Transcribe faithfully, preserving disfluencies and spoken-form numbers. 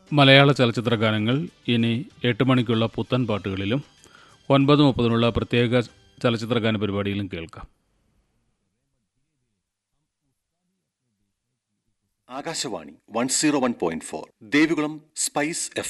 മലയാള ചലച്ചിത്ര ഗാനങ്ങൾ ഇനി എട്ട് മണിക്കുള്ള പുത്തൻ പാട്ടുകളിലും ഒൻപത് മുപ്പതിനുള്ള പ്രത്യേക ചലച്ചിത്ര ഗാന പരിപാടിയിലും കേൾക്കാം. Akashvani one zero one point four Devikulam spice F